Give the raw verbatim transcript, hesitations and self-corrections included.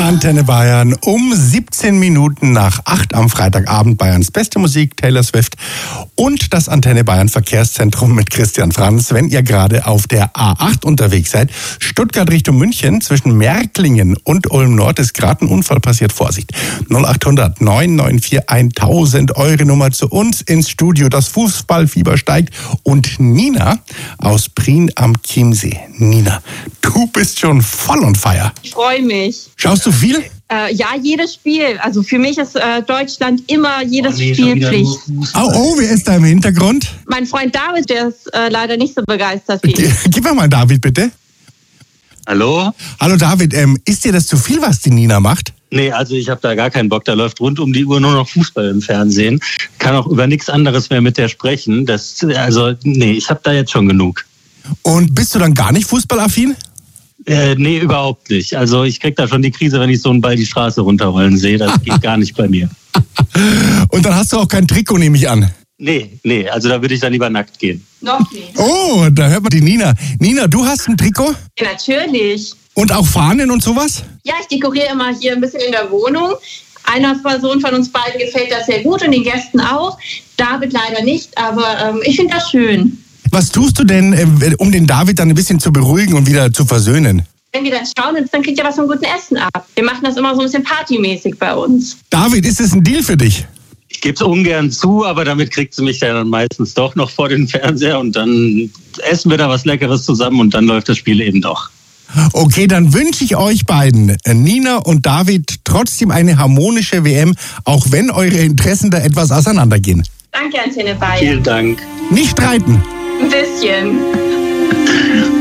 Antenne Bayern um siebzehn Minuten nach acht am Freitagabend. Bayerns beste Musik, Taylor Swift und das Antenne Bayern Verkehrszentrum mit Christian Franz. Wenn ihr gerade auf der A acht unterwegs seid, Stuttgart Richtung München, zwischen Märklingen und Ulm Nord ist gerade ein Unfall passiert. Vorsicht. null acht hundert neun neun vier tausend, eure Nummer zu uns ins Studio. Das Fußballfieber steigt und Nina aus Prien am Chiemsee. Nina, du bist schon voll on fire. Ich freue mich. Schaust du viel? Äh, ja, jedes Spiel. Also für mich ist äh, Deutschland immer jedes Oh nee, Spiel Pflicht. Oh, oh, wer ist da im Hintergrund? Mein Freund David, der ist äh, leider nicht so begeistert wie ich. Gib mir mal David, bitte. Hallo? Hallo David, ähm, ist dir das zu viel, was die Nina macht? Nee, also ich habe da gar keinen Bock. Da läuft rund um die Uhr nur noch Fußball im Fernsehen. Kann auch über nichts anderes mehr mit der sprechen. Das, also nee, ich habe da jetzt schon genug. Und bist du dann gar nicht fußballaffin? Äh, nee, überhaupt nicht. Also ich krieg da schon die Krise, wenn ich so einen Ball die Straße runterrollen sehe. Das geht gar nicht bei mir. Und dann hast du auch kein Trikot, nehme ich an. Nee, nee, also da würde ich dann lieber nackt gehen. Noch nicht. Oh, da hört man die Nina. Nina, du hast ein Trikot? Ja, natürlich. Und auch Fahnen und sowas? Ja, ich dekoriere immer hier ein bisschen in der Wohnung. Einer Person von uns beiden gefällt das sehr gut und den Gästen auch. David leider nicht, aber ähm, ich finde das schön. Was tust du denn, äh, um den David dann ein bisschen zu beruhigen und wieder zu versöhnen? Wenn wir dann schauen, dann kriegt er was vom guten Essen ab. Wir machen das immer so ein bisschen partymäßig bei uns. David, ist es ein Deal für dich? Ich gebe es ungern zu, aber damit kriegt sie mich dann meistens doch noch vor den Fernseher und dann essen wir da was Leckeres zusammen und dann läuft das Spiel eben doch. Okay, dann wünsche ich euch beiden, Nina und David, trotzdem eine harmonische W M, auch wenn eure Interessen da etwas auseinandergehen. Danke, Antenne Bayern. Vielen Dank. Nicht streiten. Ein bisschen.